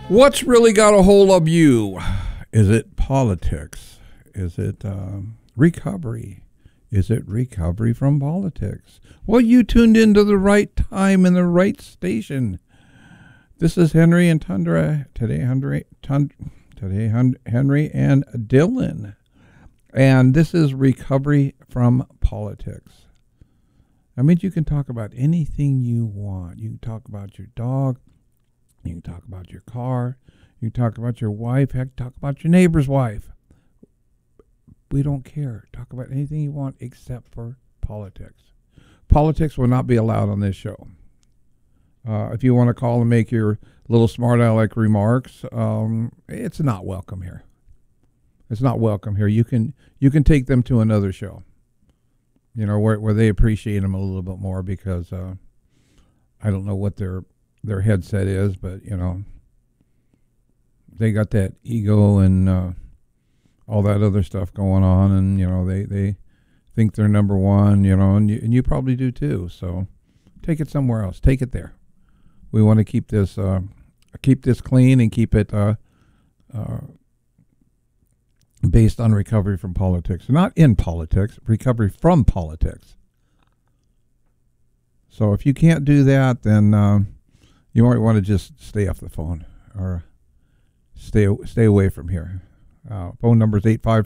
What's really got a hold of you? Is it politics? Is it recovery? Is it recovery from politics? Well, you tuned into the right time and the right station. This is Henry and Tundra. Today, Henry and Dylan. And this is recovery from politics. That means you can talk about anything you want. You can talk about your dog. You can talk about your car. You can talk about your wife. Heck, talk about your neighbor's wife. We don't care. Talk about anything you want except for politics. Politics will not be allowed on this show. If you want to call and make your little smart aleck remarks, it's not welcome here. It's not welcome here. You can take them to another show, where they appreciate them a little bit more, because I don't know what their headset is, but they got that ego and all that other stuff going on, and they think they're number one, and you probably do too. So take it somewhere else. Take it there. We want to keep this clean and keep it based on recovery from politics, not in politics. Recovery from politics. So if you can't do that, then you might want to just stay off the phone or stay away from here. Phone number is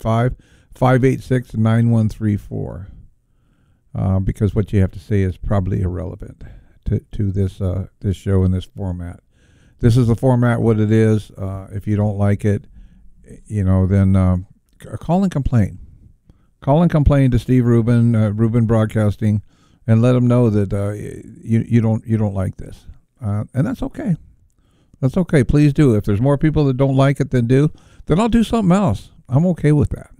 855-586-9134, because what you have to say is probably irrelevant to this show in this format. This is the format, what it is. If you don't like it, then call and complain. Call and complain to Steve Rubin, Rubin Broadcasting, and let him know that you don't like this. And that's okay. That's okay. Please do. If there's more people that don't like it then I'll do something else. I'm okay with that.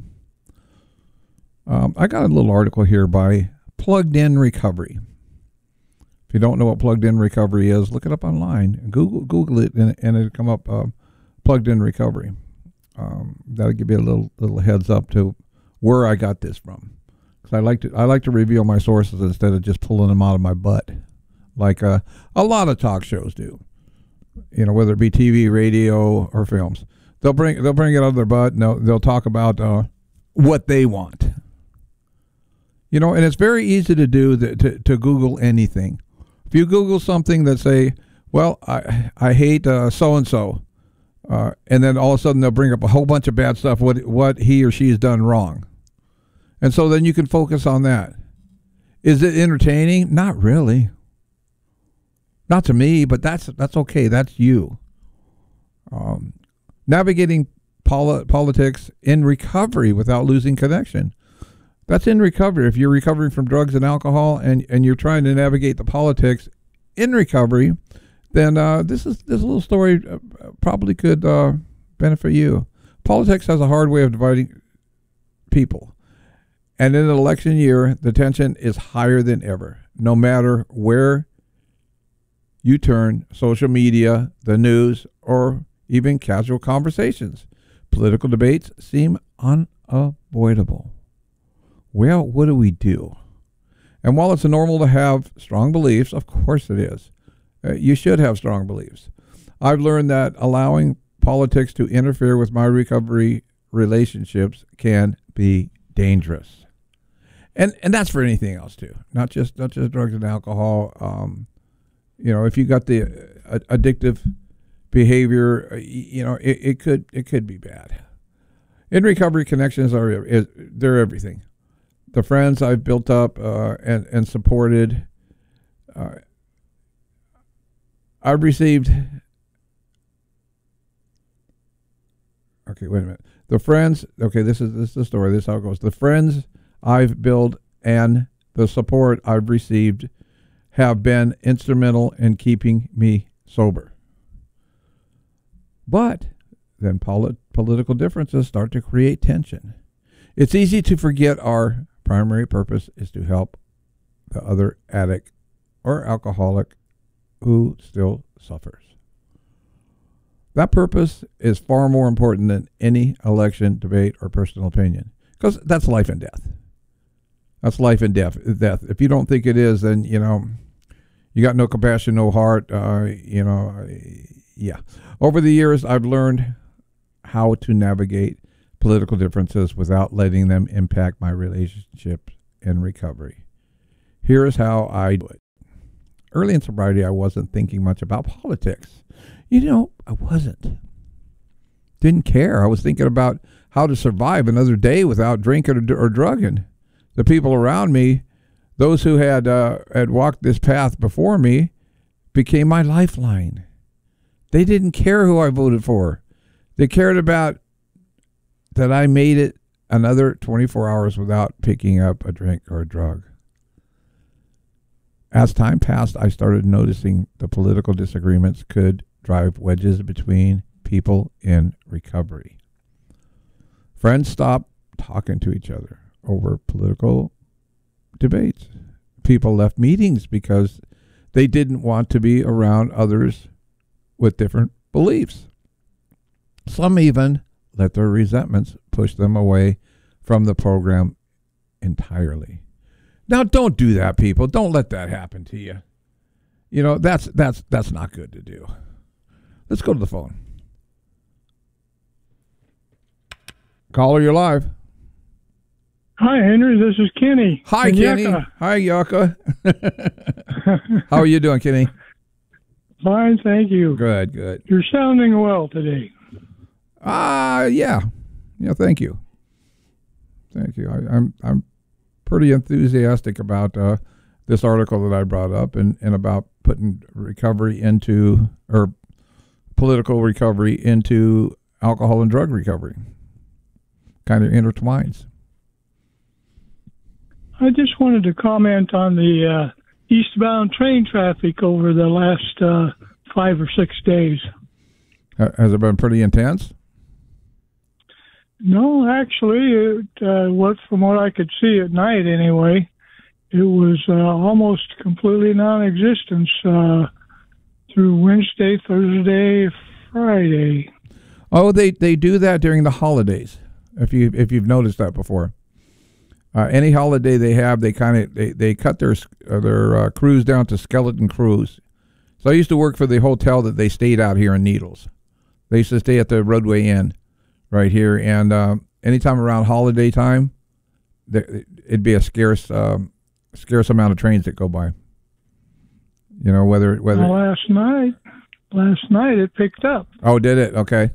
I got a little article here by Plugged In Recovery. If you don't know what Plugged In Recovery is, look it up online. Google it, and it'll come up. Plugged In Recovery. That'll give you a little heads up to where I got this from. Because I like to reveal my sources instead of just pulling them out of my butt, like a lot of talk shows do. Whether it be TV, radio, or films, they'll bring it out of their butt, and they'll talk about what they want. And it's very easy to do to Google anything. If you Google something that say, well, I hate so and so, and then all of a sudden they'll bring up a whole bunch of bad stuff, what he or she has done wrong, and so then you can focus on that. Is it entertaining? Not really. Not to me, but that's okay. That's you. Navigating politics in recovery without losing connection. That's in recovery. If you're recovering from drugs and alcohol and you're trying to navigate the politics in recovery, then this little story probably could benefit you. Politics has a hard way of dividing people. And in an election year, the tension is higher than ever, no matter where you turn: social media, the news, or even casual conversations. Political debates seem unavoidable. Well, what do we do? And while it's normal to have strong beliefs, of course it is, you should have strong beliefs. I've learned that allowing politics to interfere with my recovery relationships can be dangerous. And that's for anything else too, not just drugs and alcohol. If you got the addictive behavior, it could be bad. In recovery, connections they're everything. The friends I've built up and supported, I've received. Okay, wait a minute. The friends. Okay, this is the story. This is how it goes. The friends I've built and the support I've received have been instrumental in keeping me sober. But then political differences start to create tension. It's easy to forget our primary purpose is to help the other addict or alcoholic who still suffers. That purpose is far more important than any election, debate, or personal opinion, because that's life and death. That's life and death. If you don't think it is, then you got no compassion, no heart. You Yeah. Over the years, I've learned how to navigate political differences without letting them impact my relationship in recovery. Here is how I do it. Early in sobriety, I wasn't thinking much about politics. I wasn't. Didn't care. I was thinking about how to survive another day without drinking or drugging. The people around me, those who had walked this path before me, became my lifeline. They didn't care who I voted for. They cared about that I made it another 24 hours without picking up a drink or a drug. As time passed, I started noticing the political disagreements could drive wedges between people in recovery. Friends stopped talking to each other over political debates. People left meetings because they didn't want to be around others with different beliefs. Some even let their resentments push them away from the program entirely. Now, don't do that, people. Don't let that happen to you. That's not good to do. Let's go to the phone. Caller, you're live. Hi, Henry. This is Kenny. Hi, Kenny. Yucca. Hi, Yucca. How are you doing, Kenny? Fine, thank you. Good. You're sounding well today. Yeah. Thank you. I'm pretty enthusiastic about this article that I brought up and about putting recovery into, or political recovery into alcohol and drug recovery. Kind of intertwines. I just wanted to comment on the eastbound train traffic over the last 5 or 6 days. Has it been pretty intense? No, actually, from what I could see at night anyway, it was almost completely non-existent through Wednesday, Thursday, Friday. Oh, they do that during the holidays. If you've noticed that before, any holiday they have, they cut their crews down to skeleton crews. So I used to work for the hotel that they stayed out here in Needles. They used to stay at the Roadway Inn right here, and anytime around holiday time, it'd be a scarce amount of trains that go by. Whether last night it picked up. Oh, did it? Okay.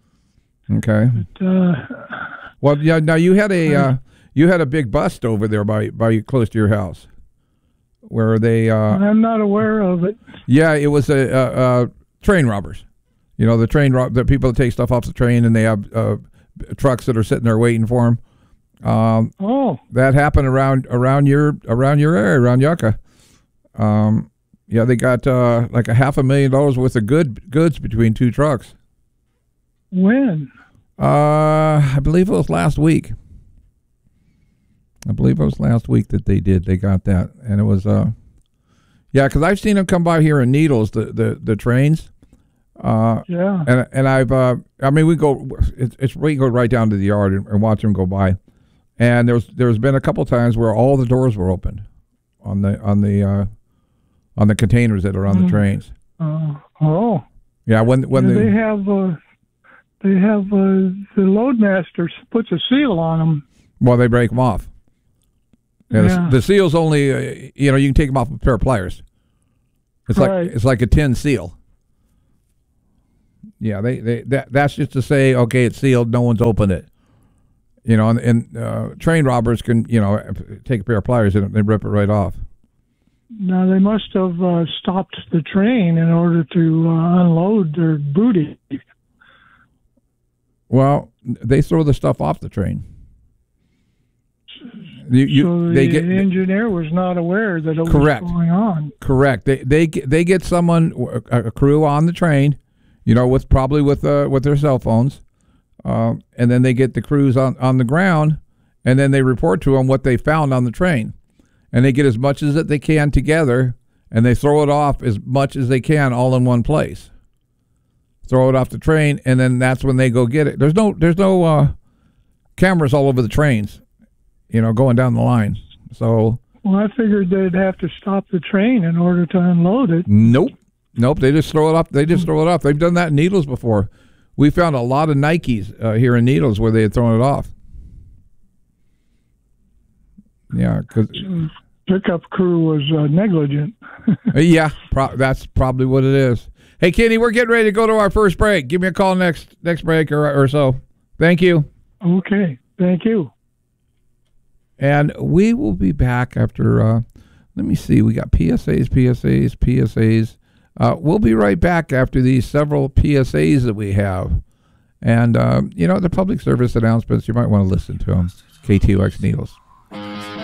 Well, yeah. Now you had a big bust over there by close to your house, where they. I'm not aware of it. Yeah, it was a train robbers. The people that take stuff off the train, and they have trucks that are sitting there waiting for them. That happened around your area, around Yucca. Yeah, they got like $500,000 worth of goods between two trucks. When? I believe it was last week. That they did. They got that, and it was yeah, because I've seen them come by here in Needles, the trains. Yeah. And I've we go right down to the yard and watch them go by, and there's been a couple times where all the doors were opened on the containers that are on the trains. Yeah, when they have the loadmaster puts a seal on them. Well, they break them off. Yeah. The seal's only you can take them off with a pair of pliers. It's like a tin seal. Yeah, that's just to say, okay, it's sealed, no one's opened it. And train robbers can take a pair of pliers and they rip it right off. Now they must have stopped the train in order to unload their booty. Well, they throw the stuff off the train. So the engineer was not aware that it was going on. Correct. They get someone, a crew on the train, with their cell phones, and then they get the crews on the ground, and then they report to them what they found on the train, and they get as much as that they can together, and they throw it off as much as they can all in one place. Throw it off the train, and then that's when they go get it. There's no cameras all over the trains, going down the line. So. Well, I figured they'd have to stop the train in order to unload it. Nope. Nope, they just throw it up. They just throw it off. They've done that in Needles before. We found a lot of Nikes here in Needles where they had thrown it off. Yeah, because pickup crew was negligent. yeah, that's probably what it is. Hey, Kenny, we're getting ready to go to our first break. Give me a call next break or so. Thank you. Okay, thank you. And we will be back after. Let me see. We got PSAs. We'll be right back after these several PSAs that we have. And, the public service announcements, you might want to listen to them. KTOX Needles.